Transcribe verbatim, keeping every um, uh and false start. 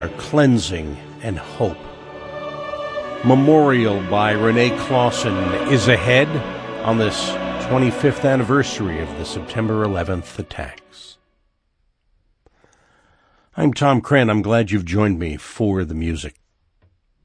Cleansing and Hope. Memorial by Renee Clausen is ahead on this twenty-fifth anniversary of the September eleventh attacks. I'm Tom Crenn. I'm glad you've joined me for the music.